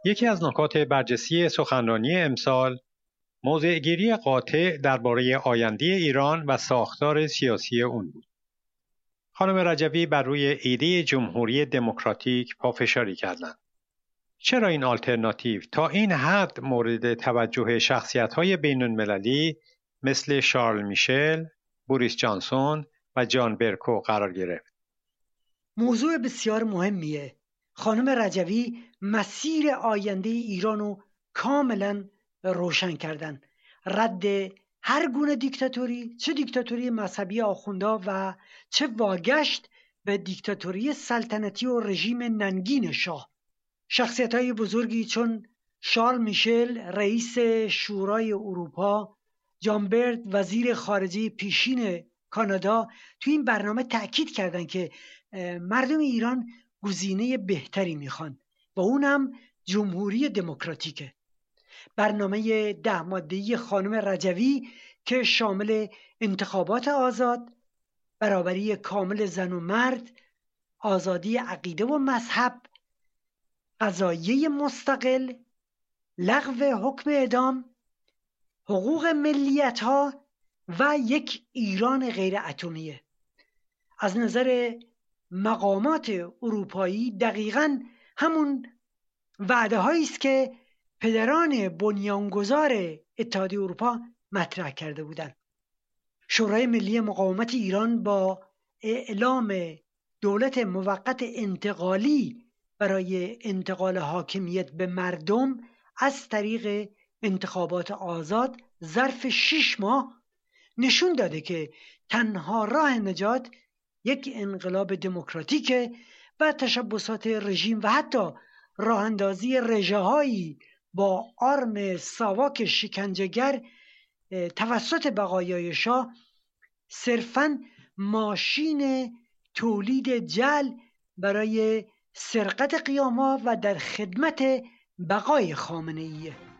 یکی از نکات برجسته سخنرانی امسال موضع‌گیری قاطع درباره آینده ایران و ساختار سیاسی اون بود. خانم رجوی بر روی ایده جمهوری دموکراتیک پافشاری کردند. چرا این آلترناتیو تا این حد مورد توجه شخصیت‌های بین‌المللی مثل شارل میشل، بوریس جانسون و جان برکو قرار گرفت؟ موضوع بسیار مهمیه. خانم رجوی مسیر آینده ایران رو کاملا روشن کردن. رد هر گونه دیکتاتوری، چه دیکتاتوری مذهبی آخوندا و چه واگشت به دیکتاتوری سلطنتی و رژیم ننگین شاه. شخصیت‌های بزرگی چون شارل میشل رئیس شورای اروپا، جان برد وزیر خارجه پیشین کانادا تو این برنامه تأکید کردن که مردم ایران گزینه بهتری میخوان و اونم جمهوری دموکراتیکه. برنامه 10 ماده‌ای خانم رجوی که شامل انتخابات آزاد، برابری کامل زن و مرد، آزادی عقیده و مذهب، قضایه مستقل، لغو حکم اعدام، حقوق ملیت ها و یک ایران غیر اتمیه. از نظر مقامات اروپایی دقیقاً همون وعده هایی است که پدران بنیانگذار اتحادیه اروپا مطرح کرده بودند. شورای ملی مقاومت ایران با اعلام دولت موقت انتقالی برای انتقال حاکمیت به مردم از طریق انتخابات آزاد ظرف 6 ماه نشون داده که تنها راه نجات یک انقلاب دموکراتیکه و تشبسات رژیم و حتی راه اندازی رژه‌هایی با آرم ساواک شکنجهگر توسط بقایای شاه صرفاً ماشین تولید جل برای سرقت قیام‌ها و در خدمت بقای خامنه‌ایه.